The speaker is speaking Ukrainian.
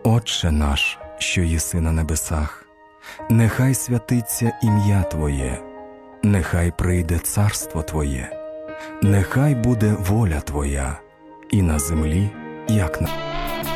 Отче наш, що єси на небесах, нехай святиться ім'я Твоє, нехай прийде царство Твоє, нехай буде воля Твоя і на землі, як на